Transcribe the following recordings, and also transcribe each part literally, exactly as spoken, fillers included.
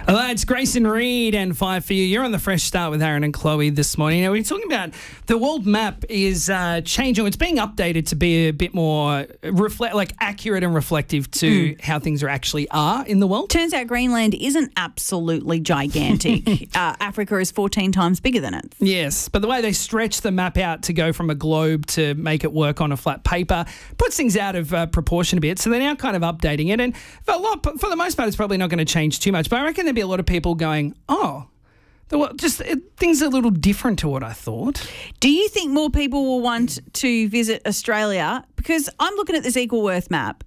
Hello, it's Grayson Reed and Five for You. You're on the Fresh Start with Aaron and Chloe this morning. Now, we're talking about the world map is uh, changing. It's being updated to be a bit more reflect, like accurate and reflective to mm. how things are actually are in the world. Turns out Greenland isn't absolutely gigantic. uh, Africa is fourteen times bigger than it. Yes, but the way they stretch the map out to go from a globe to make it work on a flat paper puts things out of uh, proportion a bit. So they're now kind of updating it. And for, a lot, for the most part, it's probably not going to change too much. But I reckon there'll be a lot of people going, oh, the, just it, things are a little different to what I thought. Do you think more people will want to visit Australia? Because I'm looking at this equal worth map.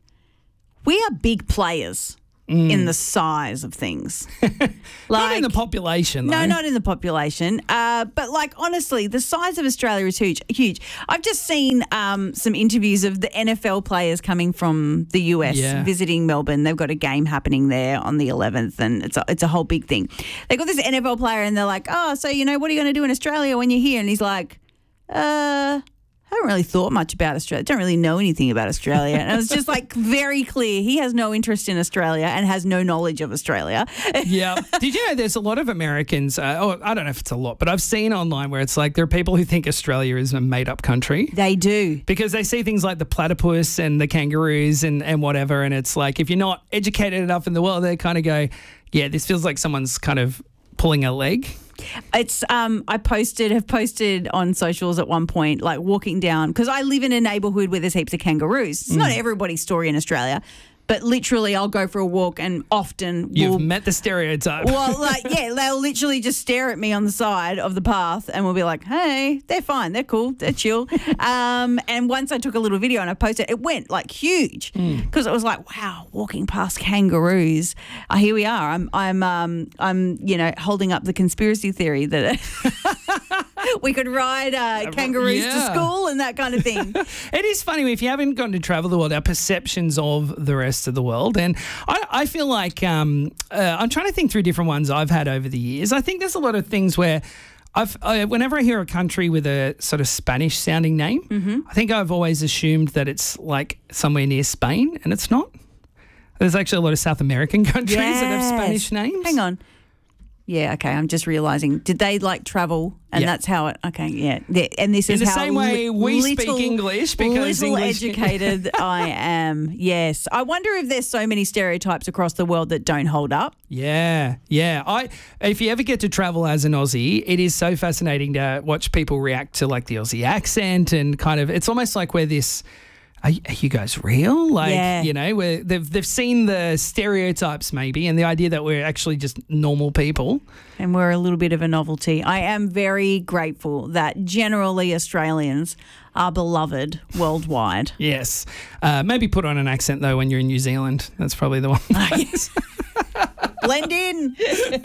We are big players. Mm. In the size of things. Like, not in the population, though. No, not in the population. Uh, but, like, honestly, the size of Australia is huge. Huge. I've just seen um, some interviews of the N F L players coming from the U S yeah. visiting Melbourne. They've got a game happening there on the eleventh, and it's a, it's a whole big thing. They've got this N F L player, and they're like, oh, so, you know, what are you going to do in Australia when you're here? And he's like, uh... I haven't really thought much about Australia. Don't really know anything about Australia. And it was just like very clear. He has no interest in Australia and has no knowledge of Australia. Yeah. Did you know there's a lot of Americans, uh, oh, I don't know if it's a lot, but I've seen online where it's like there are people who think Australia is a made-up country. They do. Because they see things like the platypus and the kangaroos and, and whatever. And it's like if you're not educated enough in the world, they kind of go, yeah, this feels like someone's kind of pulling a leg. It's um I posted have posted on socials at one point, like walking down, because I live in a neighbourhood where there's heaps of kangaroos. It's mm. not everybody's story in Australia, but literally I'll go for a walk and often You've we'll, met the stereotype. Well, like, yeah, they'll literally just stare at me on the side of the path and we'll be like, hey, they're fine, they're cool, they're chill. um, and once I took a little video and I posted it, it went like huge because mm. it was like, wow, walking past kangaroos. Uh, here we are. I'm, I'm, um, I'm, you know, holding up the conspiracy theory that we could ride uh, kangaroos yeah. to school and that kind of thing. It is funny if you haven't gotten to travel the world, our perceptions of the rest of the world. And I, I feel like um, uh, I'm trying to think through different ones I've had over the years. I think there's a lot of things where I've uh, whenever I hear a country with a sort of Spanish sounding name, mm-hmm. I think I've always assumed that it's like somewhere near Spain, and it's not. There's actually a lot of South American countries yes. that have Spanish names. Hang on. Yeah, okay, I'm just realising. Did they, like, travel and yeah. that's how it... Okay, yeah. yeah. And this is how... In the how same way we little, speak English because little English educated I am, yes. I wonder if there's so many stereotypes across the world that don't hold up. Yeah, yeah. I If you ever get to travel as an Aussie, it is so fascinating to watch people react to, like, the Aussie accent and kind of... It's almost like we're this... Are you guys real? Like, yeah. you know, we're, they've they've seen the stereotypes maybe and the idea that we're actually just normal people. And we're a little bit of a novelty. I am very grateful that generally Australians are beloved worldwide. Yes. Uh, maybe put on an accent, though, when you're in New Zealand. That's probably the one. Yes. Blend in.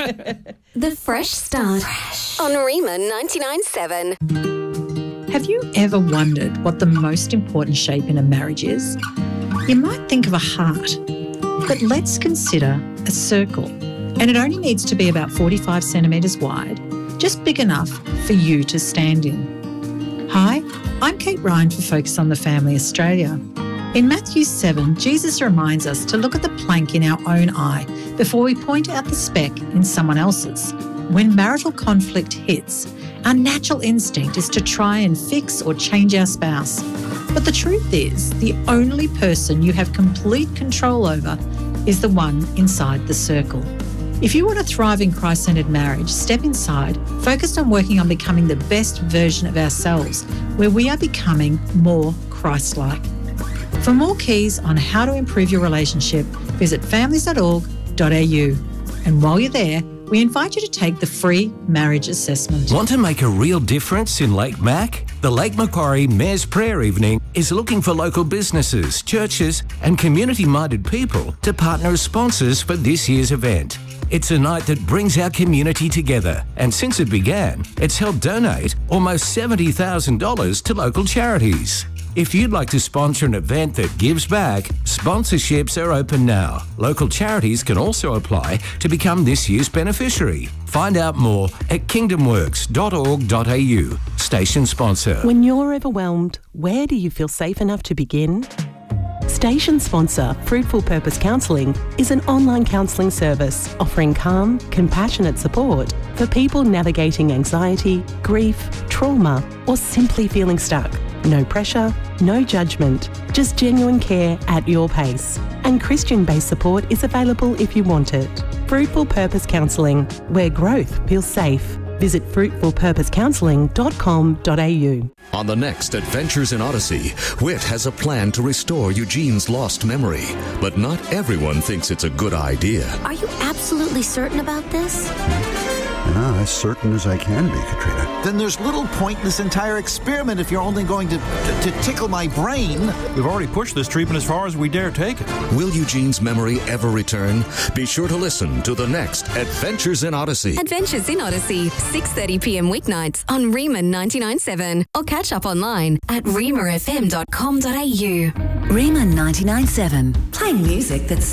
The Fresh Start Fresh. On Rima ninety-nine point seven. Have you ever wondered what the most important shape in a marriage is? You might think of a heart, but let's consider a circle. And it only needs to be about forty-five centimetres wide, just big enough for you to stand in. Hi, I'm Kate Ryan for Focus on the Family Australia. In Matthew seven, Jesus reminds us to look at the plank in our own eye before we point out the speck in someone else's. When marital conflict hits, our natural instinct is to try and fix or change our spouse. But the truth is, the only person you have complete control over is the one inside the circle. If you want a thriving Christ-centred marriage, step inside, focused on working on becoming the best version of ourselves, where we are becoming more Christ-like. For more keys on how to improve your relationship, visit families dot org dot a u. And while you're there, we invite you to take the free marriage assessment. Want to make a real difference in Lake Mac? The Lake Macquarie Mayor's Prayer Evening is looking for local businesses, churches and community-minded people to partner as sponsors for this year's event. It's a night that brings our community together, and since it began, it's helped donate almost seventy thousand dollars to local charities. If you'd like to sponsor an event that gives back, sponsorships are open now. Local charities can also apply to become this year's beneficiary. Find out more at kingdom works dot org dot a u. Station sponsor. When you're overwhelmed, where do you feel safe enough to begin? Station sponsor Fruitful Purpose Counselling is an online counselling service offering calm, compassionate support for people navigating anxiety, grief, trauma, or simply feeling stuck. No pressure, no judgment, just genuine care at your pace. And Christian-based support is available if you want it. Fruitful Purpose Counselling, where growth feels safe. Visit fruitful purpose counselling dot com dot a u. On the next Adventures in Odyssey, Whit has a plan to restore Eugene's lost memory. But not everyone thinks it's a good idea. Are you absolutely certain about this? Yeah, as certain as I can be, Katrina. Then there's little point in this entire experiment if you're only going to, to, to tickle my brain. We've already pushed this treatment as far as we dare take it. Will Eugene's memory ever return? Be sure to listen to the next Adventures in Odyssey. Adventures in Odyssey, six thirty p m weeknights on Rima ninety-nine point seven. Or catch up online at rima f m dot com dot a u. Rima ninety-nine point seven, playing music that's